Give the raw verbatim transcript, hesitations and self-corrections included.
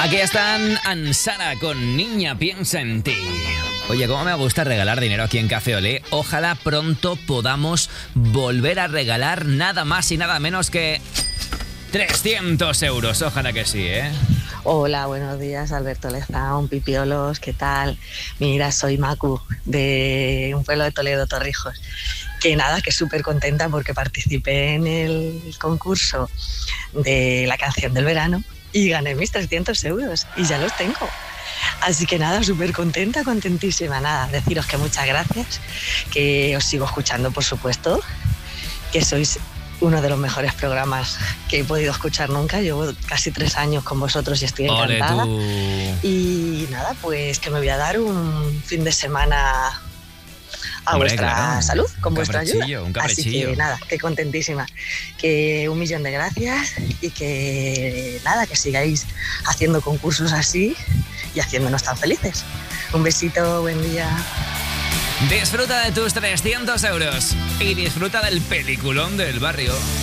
Aquí están Ansara con Niña Piensa en Ti. Oye, cómo me gusta regalar dinero aquí en Café Olé. Ojalá pronto podamos volver a regalar nada más y nada menos que trescientos euros. Ojalá que sí, ¿eh? Hola, buenos días, Alberto Lezán, Pipiolos, ¿qué tal? Mira, soy Macu, de un pueblo de Toledo, Torrijos. Que nada, que súper contenta porque participé en el concurso de la canción del verano y gané mis trescientos euros y ya los tengo. Así que nada, súper contenta, contentísima. Nada, deciros que muchas gracias, que os sigo escuchando, por supuesto, que sois uno de los mejores programas que he podido escuchar nunca. Llevo casi tres años con vosotros y estoy encantada. Y nada, pues que me voy a dar un fin de semana a Hombre, vuestra claro. salud, con un vuestra ayuda. Un Así que nada, que contentísima. Que un millón de gracias y que nada, que sigáis haciendo concursos así y haciéndonos tan felices. Un besito, buen día. Disfruta de tus trescientos euros y disfruta del peliculón del barrio.